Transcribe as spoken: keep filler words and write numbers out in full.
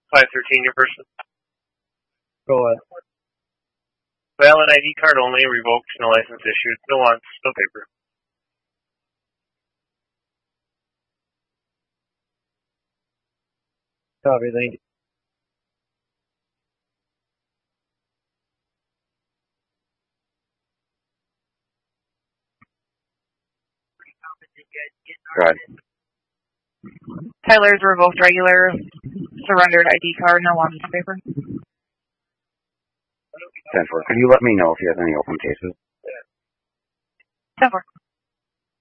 five thirteen, your person. Go ahead. Valid I D card only, revoked, no license issued, no wants, no paper. Copy, thank you. Go ahead. Tyler's revoked regular, surrendered I D card, no wants, no paper. ten four. Could you let me know if you have any open cases? ten four.